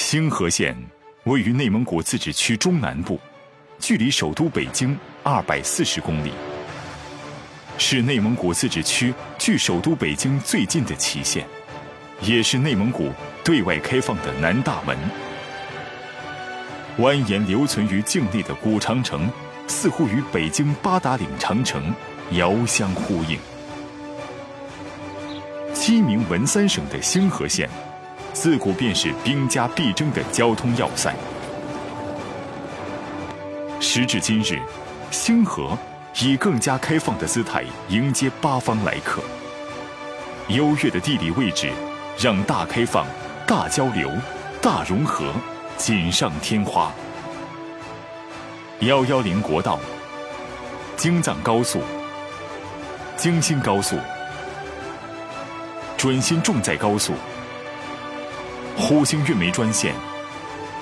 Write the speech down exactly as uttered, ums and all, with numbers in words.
兴河县位于内蒙古自治区中南部，距离首都北京二百四十公里，是内蒙古自治区距首都北京最近的旗县，也是内蒙古对外开放的南大门。蜿蜒留存于境内的古长城，似乎与北京八达岭长城遥相呼应。鸡鸣文三省的兴河县，自古便是兵家必争的交通要塞。时至今日，兴河以更加开放的姿态迎接八方来客。优越的地理位置，让大开放、大交流、大融合锦上添花。一一零国道、京藏高速、京新高速、准新重载高速、呼兴运煤专线